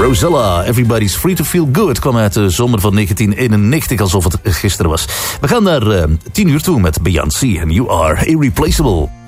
Rosella, Everybody's Free to Feel Good, kwam uit de zomer van 1991, alsof het gisteren was. We gaan naar 10 uur toe met Beyoncé en You Are Irreplaceable.